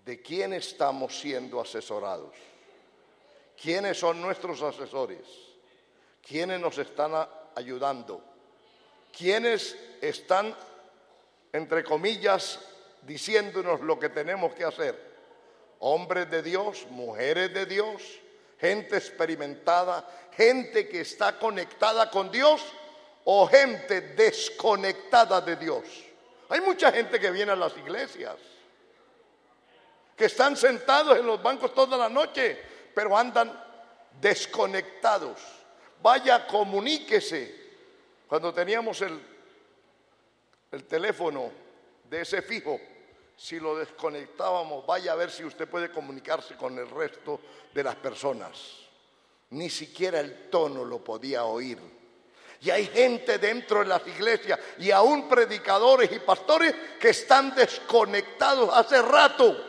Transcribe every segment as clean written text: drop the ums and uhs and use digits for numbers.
de quién estamos siendo asesorados. ¿Quiénes son nuestros asesores? ¿Quiénes nos están ayudando? ¿Quiénes están, entre comillas, diciéndonos lo que tenemos que hacer? Hombres de Dios, mujeres de Dios, gente experimentada, gente que está conectada con Dios o gente desconectada de Dios. Hay mucha gente que viene a las iglesias, que están sentados en los bancos toda la noche, pero andan desconectados. Vaya, comuníquese. Cuando teníamos el teléfono de ese fijo, si lo desconectábamos, vaya a ver si usted puede comunicarse con el resto de las personas. Ni siquiera el tono lo podía oír. Y hay gente dentro de las iglesias y aún predicadores y pastores que están desconectados hace rato.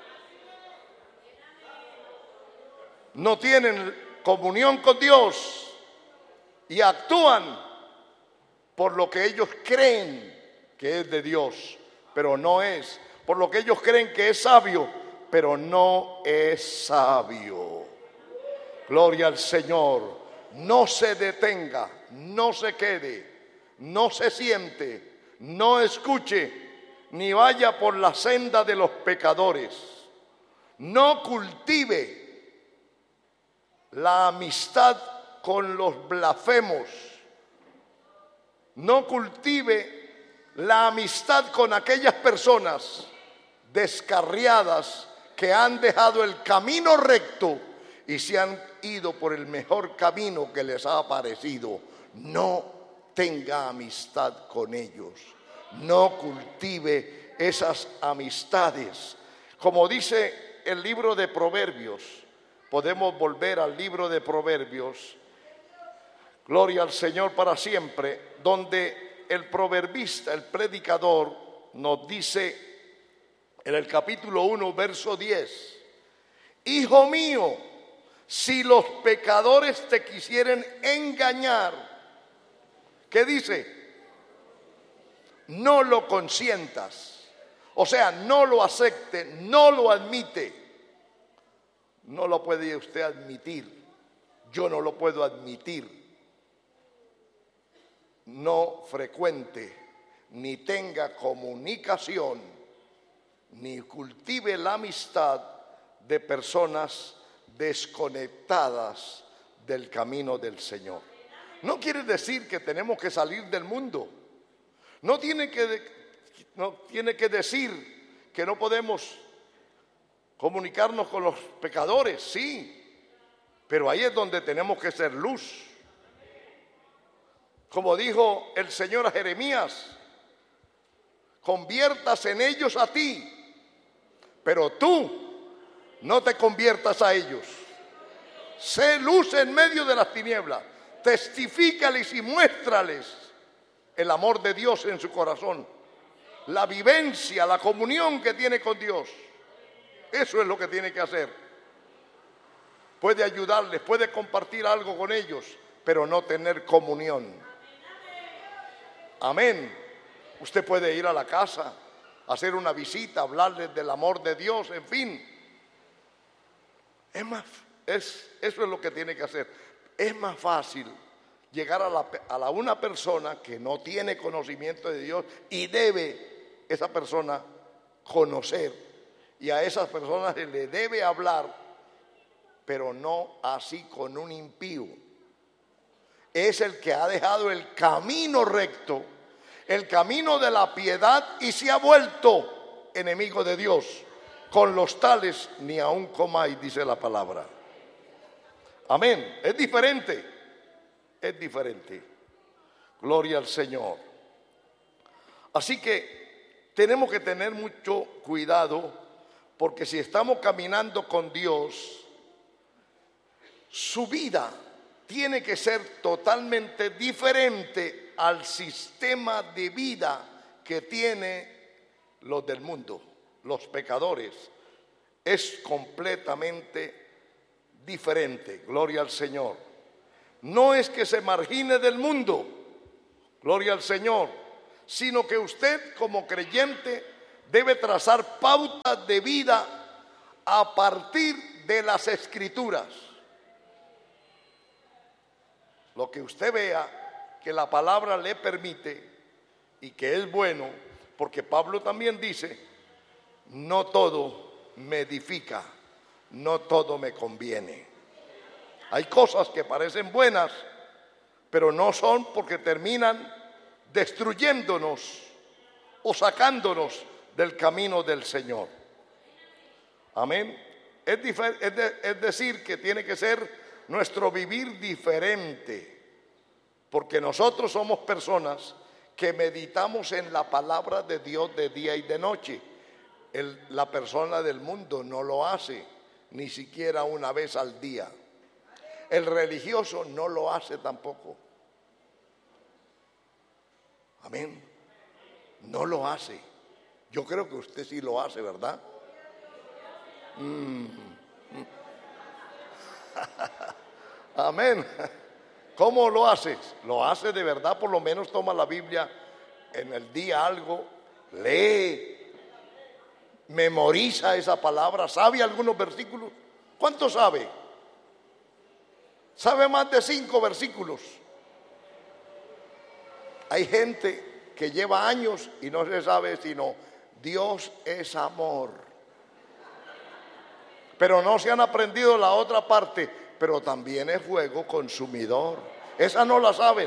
No tienen comunión con Dios y actúan por lo que ellos creen que es de Dios, pero no es. Por lo que ellos creen que es sabio, pero no es sabio. Gloria al Señor. No se detenga, no se quede, no se siente, no escuche, ni vaya por la senda de los pecadores. No cultive la amistad con los blasfemos. No cultive la amistad con aquellas personas descarriadas que han dejado el camino recto y se han ido por el mejor camino que les ha aparecido. No tenga amistad con ellos. No cultive esas amistades. Como dice el libro de Proverbios, podemos volver al libro de Proverbios, gloria al Señor para siempre, donde el proverbista, el predicador, nos dice en el capítulo 1, verso 10, hijo mío, si los pecadores te quisieren engañar, ¿qué dice? No lo consientas, o sea, no lo acepte, no lo admite. No lo puede usted admitir, yo no lo puedo admitir. No frecuente, ni tenga comunicación, ni cultive la amistad de personas desconectadas del camino del Señor. No quiere decir que tenemos que salir del mundo. No tiene que decir que no podemos comunicarnos con los pecadores, sí, pero ahí es donde tenemos que ser luz. Como dijo el Señor a Jeremías, conviertas en ellos a ti, pero tú no te conviertas a ellos. Sé luz en medio de las tinieblas, testifícales y muéstrales el amor de Dios en su corazón, la vivencia, la comunión que tiene con Dios. Eso es lo que tiene que hacer. Puede ayudarles, puede compartir algo con ellos, pero no tener comunión. Amén. Usted puede ir a la casa, hacer una visita, hablarles del amor de Dios, en fin. Eso es lo que tiene que hacer. Es más fácil llegar a una persona que no tiene conocimiento de Dios y debe esa persona conocer. Y a esas personas se le debe hablar, pero no así con un impío. Es el que ha dejado el camino recto, el camino de la piedad y se ha vuelto enemigo de Dios. Con los tales ni aun comáis, dice la palabra. Amén. Es diferente. Es diferente. Gloria al Señor. Así que tenemos que tener mucho cuidado, porque si estamos caminando con Dios, su vida tiene que ser totalmente diferente al sistema de vida que tiene los del mundo, los pecadores. Es completamente diferente, gloria al Señor. No es que se margine del mundo, gloria al Señor, sino que usted como creyente debe trazar pautas de vida a partir de las Escrituras. Lo que usted vea que la palabra le permite y que es bueno, porque Pablo también dice, no todo me edifica, no todo me conviene. Hay cosas que parecen buenas, pero no son, porque terminan destruyéndonos o sacándonos del camino del Señor. Amén. Es decir, que tiene que ser nuestro vivir diferente, porque nosotros somos personas que meditamos en la palabra de Dios de día y de noche. La persona del mundo no lo hace, ni siquiera una vez al día. El religioso no lo hace tampoco. Amén. No lo hace. Yo creo que usted sí lo hace, ¿verdad? Amén. ¿Cómo lo haces? Lo hace de verdad, por lo menos toma la Biblia en el día algo, lee, memoriza esa palabra, sabe algunos versículos. ¿Cuánto sabe? Sabe más de 5 versículos. Hay gente que lleva años y no se sabe sino Dios es amor. Pero no se han aprendido la otra parte, pero también es fuego consumidor. Esa no la saben.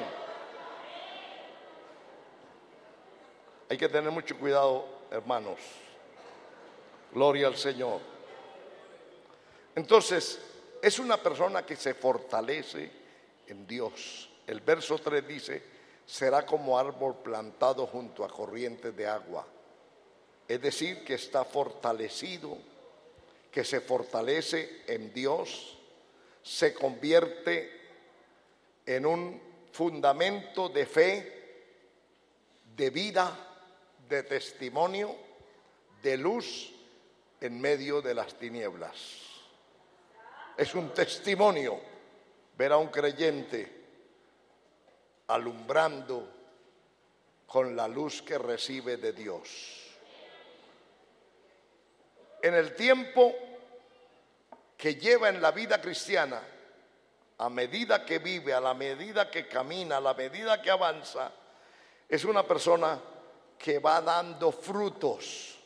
Hay que tener mucho cuidado, hermanos. Gloria al Señor. Entonces, es una persona que se fortalece en Dios. El verso 3 dice, será como árbol plantado junto a corrientes de agua. Es decir, que está fortalecido, que se fortalece en Dios, se convierte en un fundamento de fe, de vida, de testimonio, de luz en medio de las tinieblas. Es un testimonio ver a un creyente alumbrando con la luz que recibe de Dios. En el tiempo que lleva en la vida cristiana, a medida que vive, a la medida que camina, a la medida que avanza, es una persona que va dando frutos.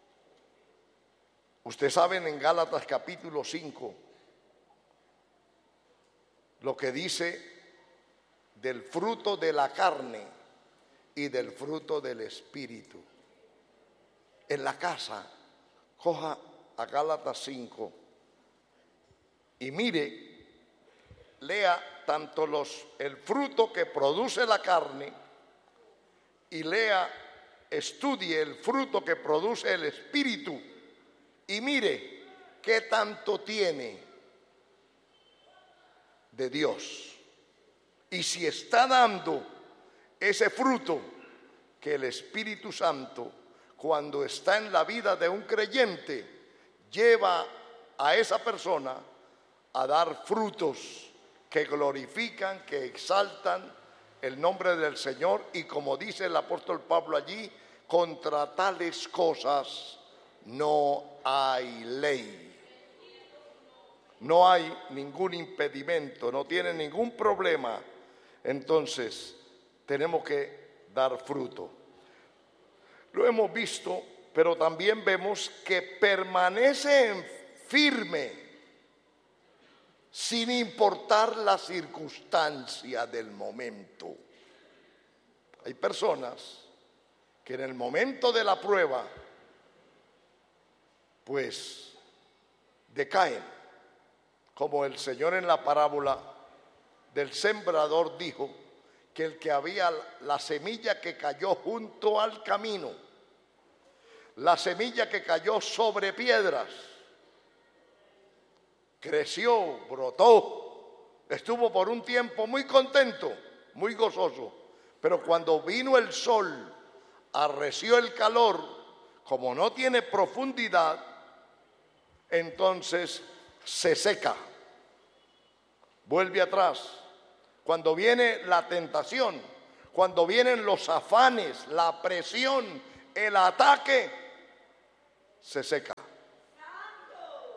Ustedes saben en Gálatas capítulo 5 lo que dice del fruto de la carne y del fruto del espíritu. En la casa, coja a Gálatas 5 y mire, lea tanto el fruto que produce la carne y estudie el fruto que produce el espíritu y mire qué tanto tiene de Dios. Y si está dando ese fruto que el Espíritu Santo, cuando está en la vida de un creyente, lleva a esa persona a dar frutos que glorifican, que exaltan el nombre del Señor. Y como dice el apóstol Pablo allí, contra tales cosas no hay ley. No hay ningún impedimento, no tiene ningún problema. Entonces, tenemos que dar fruto. Lo hemos visto, pero también vemos que permanece firme sin importar la circunstancia del momento. Hay personas que en el momento de la prueba, pues, decaen. Como el Señor en la parábola del sembrador dijo que el que había la semilla que cayó junto al camino, la semilla que cayó sobre piedras, creció, brotó, estuvo por un tiempo muy contento, muy gozoso, pero cuando vino el sol, arreció el calor, como no tiene profundidad, entonces se seca, vuelve atrás. Cuando viene la tentación, cuando vienen los afanes, la presión, el ataque, se seca.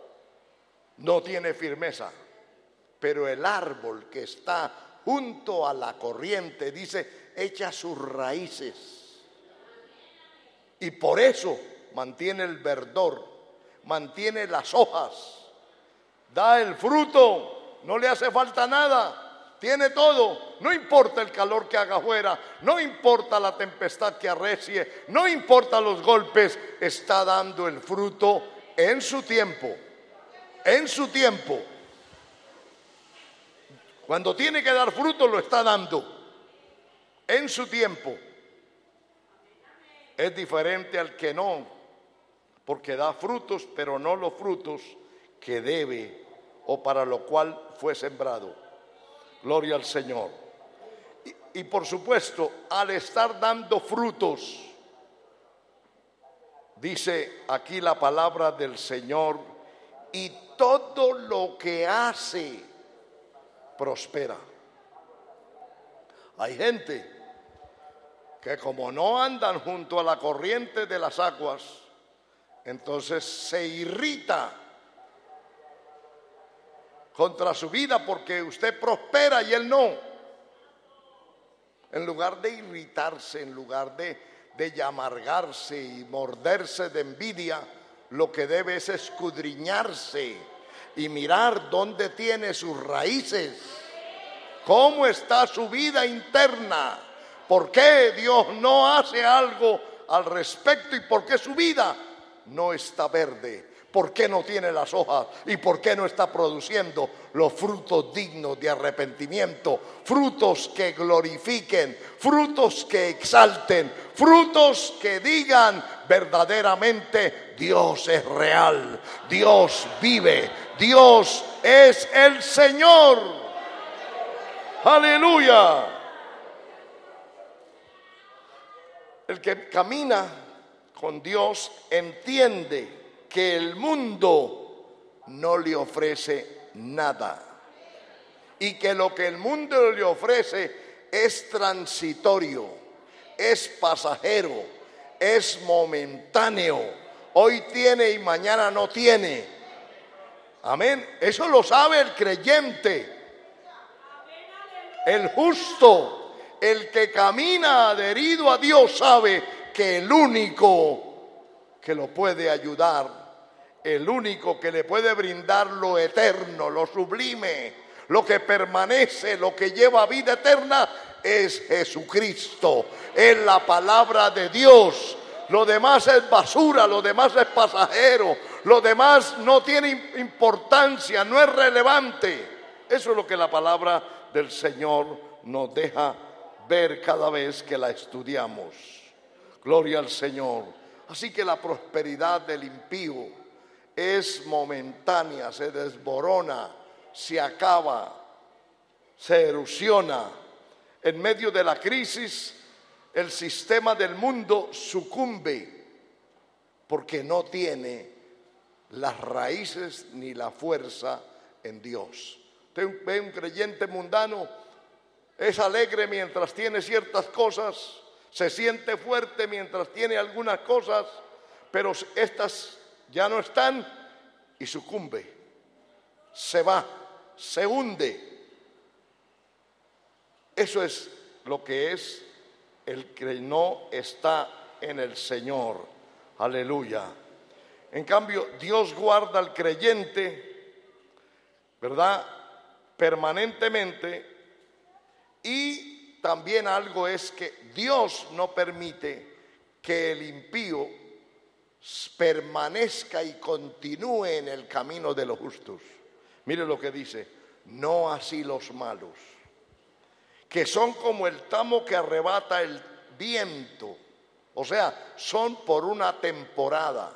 no tiene firmeza. Pero el árbol que está junto a la corriente, dice, echa sus raíces. Y por eso mantiene el verdor, mantiene las hojas, da el fruto, no le hace falta nada, tiene todo. No importa el calor que haga afuera, no importa la tempestad que arrecie, no importa los golpes, está dando el fruto en su tiempo, en su tiempo. Cuando tiene que dar fruto, lo está dando en su tiempo. Es diferente al que no, porque da frutos, pero no los frutos que debe o para lo cual fue sembrado. Gloria al Señor. Y por supuesto, al estar dando frutos, dice aquí la palabra del Señor, y todo lo que hace prospera. Hay gente que como no andan junto a la corriente de las aguas, entonces se irrita contra su vida porque usted prospera y él no. En lugar de irritarse, en lugar de amargarse y morderse de envidia, lo que debe es escudriñarse y mirar dónde tiene sus raíces, cómo está su vida interna, por qué Dios no hace algo al respecto y por qué su vida no está verde, por qué no tiene las hojas y por qué no está produciendo los frutos dignos de arrepentimiento, frutos que glorifiquen, frutos que exalten, frutos que digan verdaderamente Dios es real, Dios vive, Dios es el Señor. Aleluya. El que camina con Dios entiende que el mundo no le ofrece nada y que lo que el mundo le ofrece es transitorio, es pasajero, es momentáneo. Hoy tiene y mañana no tiene. Amén. Eso lo sabe el creyente, el justo. El que camina adherido a Dios sabe que el único que lo puede ayudar, el único que le puede brindar lo eterno, lo sublime, lo que permanece, lo que lleva vida eterna, es Jesucristo, es la palabra de Dios. Lo demás es basura, lo demás es pasajero, lo demás no tiene importancia, no es relevante. Eso es lo que la palabra del Señor nos deja ver cada vez que la estudiamos. Gloria al Señor. Así que la prosperidad del impío es momentánea, se desborona, se acaba, se erosiona. En medio de la crisis, el sistema del mundo sucumbe porque no tiene las raíces ni la fuerza en Dios. Usted ve un creyente mundano, es alegre mientras tiene ciertas cosas, se siente fuerte mientras tiene algunas cosas, pero estas ya no están y sucumbe, se va, se hunde. Eso es lo que es el que no está en el Señor. Aleluya. En cambio, Dios guarda al creyente, ¿verdad?, permanentemente. Y también algo es que Dios no permite que el impío permanezca y continúe en el camino de los justos. Mire lo que dice: no así los malos, que son como el tamo que arrebata el viento. O sea, son por una temporada.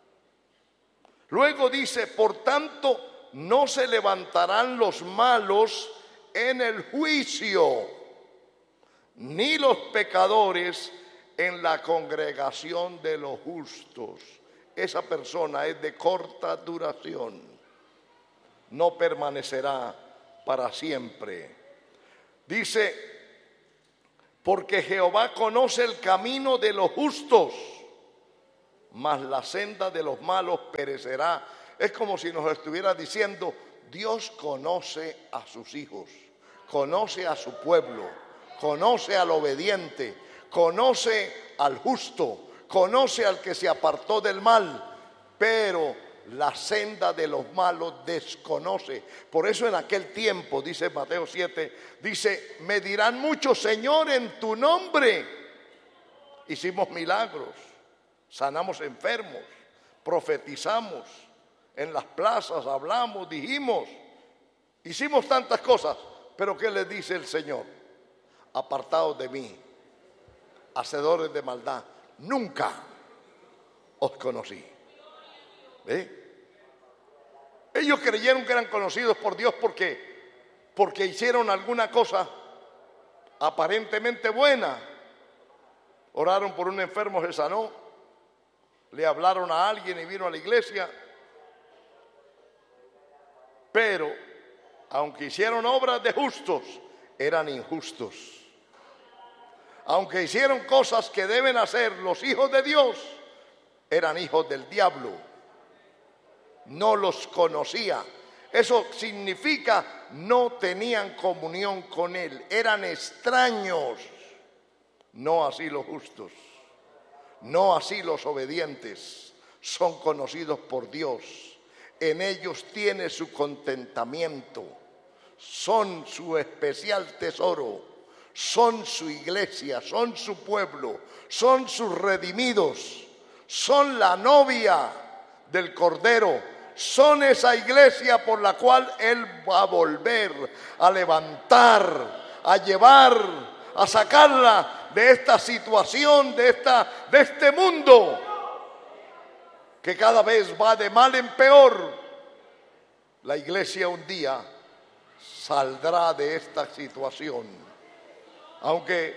Luego dice: por tanto, no se levantarán los malos en el juicio, ni los pecadores en la congregación de los justos. Esa persona es de corta duración, no permanecerá para siempre. Dice: porque Jehová conoce el camino de los justos, mas la senda de los malos perecerá. Es como si nos estuviera diciendo: Dios conoce a sus hijos, conoce a su pueblo, conoce al obediente, conoce al justo, conoce al que se apartó del mal, pero la senda de los malos desconoce. Por eso en aquel tiempo, dice Mateo 7, dice: me dirán muchos: Señor, en tu nombre hicimos milagros, sanamos enfermos, profetizamos, en las plazas hablamos, dijimos, hicimos tantas cosas. Pero ¿qué le dice el Señor? Apartados de mí, hacedores de maldad, nunca os conocí. Ellos creyeron que eran conocidos por Dios porque hicieron alguna cosa aparentemente buena. Oraron por un enfermo, se sanó. Le hablaron a alguien y vino a la iglesia. Pero aunque hicieron obras de justos, eran injustos. Aunque hicieron cosas que deben hacer los hijos de Dios, eran hijos del diablo. No los conocía. Eso significa no tenían comunión con Él, eran extraños. No así los justos, no así los obedientes, son conocidos por Dios. En ellos tiene su contentamiento, son su especial tesoro, son su iglesia, son su pueblo, son sus redimidos, son la novia del Cordero, son esa iglesia por la cual Él va a volver a levantar, a llevar, a sacarla de esta situación, de este mundo que cada vez va de mal en peor. La iglesia un día saldrá de esta situación, aunque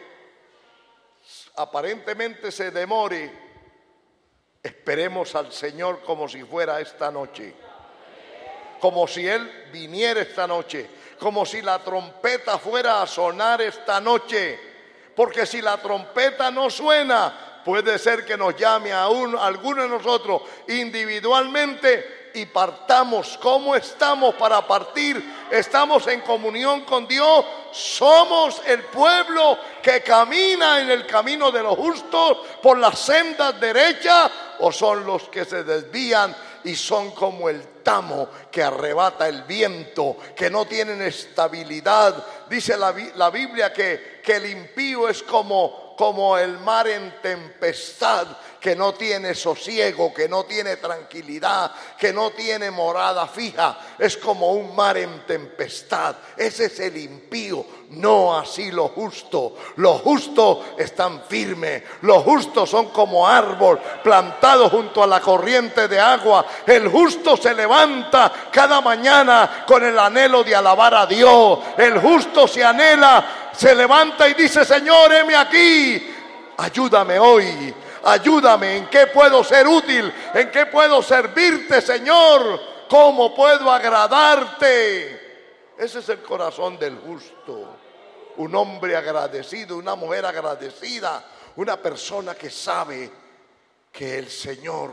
aparentemente se demore. Esperemos al Señor como si fuera esta noche, como si Él viniera esta noche, como si la trompeta fuera a sonar esta noche, porque si la trompeta no suena, puede ser que nos llame a alguno de nosotros individualmente y partamos. ¿Cómo estamos para partir? ¿Estamos en comunión con Dios? ¿Somos el pueblo que camina en el camino de los justos por las sendas derechas? ¿O son los que se desvían y son como el tamo que arrebata el viento, que no tienen estabilidad? Dice la Biblia que el impío es como el mar en tempestad, que no tiene sosiego, que no tiene tranquilidad, que no tiene morada fija. Es como un mar en tempestad. Ese es el impío, no así los justos. Los justos están firmes, los justos son como árbol plantado junto a la corriente de agua. El justo se levanta cada mañana con el anhelo de alabar a Dios. El justo se levanta y dice: Señor, heme aquí, ayúdame hoy. Ayúdame, ¿en qué puedo ser útil? ¿En qué puedo servirte, Señor? ¿Cómo puedo agradarte? Ese es el corazón del justo. Un hombre agradecido, una mujer agradecida, una persona que sabe que el Señor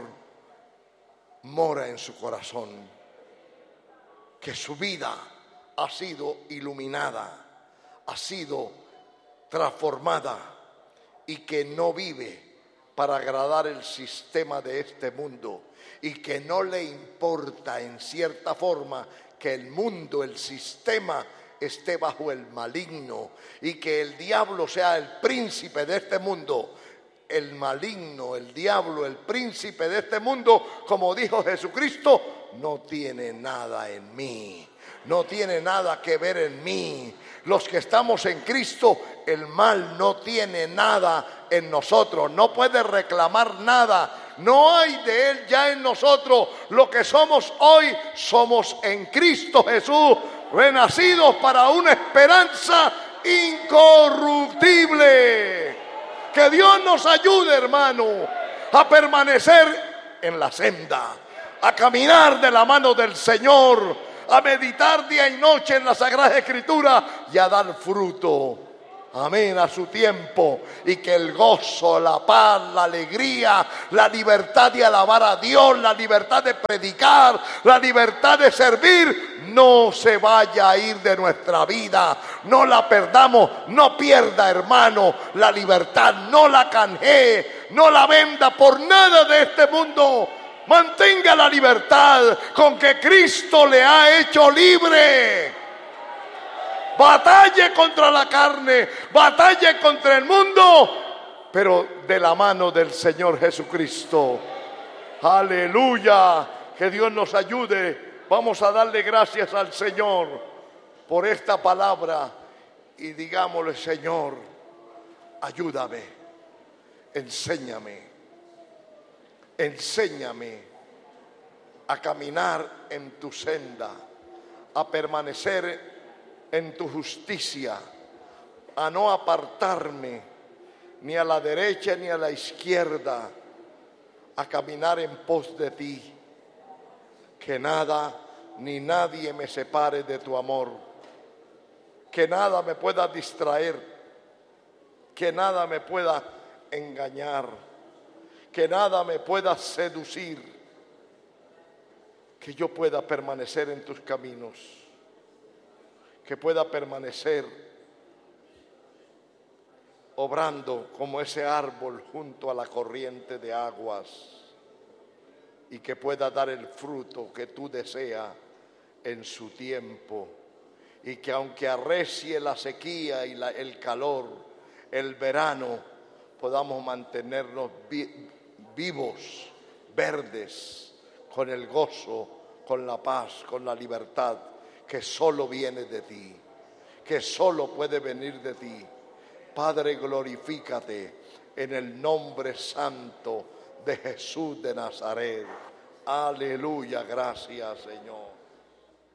mora en su corazón, que su vida ha sido iluminada, ha sido transformada y que no vive para agradar el sistema de este mundo y que no le importa en cierta forma que el mundo, el sistema esté bajo el maligno y que el diablo sea el príncipe de este mundo. El maligno, el diablo, el príncipe de este mundo, como dijo Jesucristo, no tiene nada en mí, no tiene nada que ver en mí. Los que estamos en Cristo, el mal no tiene nada en nosotros, no puede reclamar nada. No hay de Él ya en nosotros. Lo que somos hoy, somos en Cristo Jesús, renacidos para una esperanza incorruptible. Que Dios nos ayude, hermano, a permanecer en la senda, a caminar de la mano del Señor, a meditar día y noche en la Sagrada Escritura y a dar fruto Amén, a su tiempo, y que el gozo, la paz, la alegría, la libertad de alabar a Dios, la libertad de predicar, la libertad de servir, no se vaya a ir de nuestra vida. No la perdamos. No pierda, hermano, la libertad. No la canjee, no la venda por nada de este mundo. Mantenga la libertad con que Cristo le ha hecho libre. Batalle contra la carne, batalle contra el mundo, pero de la mano del Señor Jesucristo. Aleluya, que Dios nos ayude. Vamos a darle gracias al Señor por esta palabra y digámosle: Señor, ayúdame, enséñame a caminar en tu senda, a permanecer en tu justicia, a no apartarme ni a la derecha ni a la izquierda, a caminar en pos de ti. Que nada ni nadie me separe de tu amor, que nada me pueda distraer, que nada me pueda engañar, que nada me pueda seducir, que yo pueda permanecer en tus caminos, que pueda permanecer obrando como ese árbol junto a la corriente de aguas, y que pueda dar el fruto que tú deseas en su tiempo, y que aunque arrecie la sequía y el calor, el verano, podamos mantenernos vivos, verdes, con el gozo, con la paz, con la libertad que solo viene de ti, que solo puede venir de ti. Padre, glorifícate en el nombre santo de Jesús de Nazaret. Aleluya, gracias, Señor.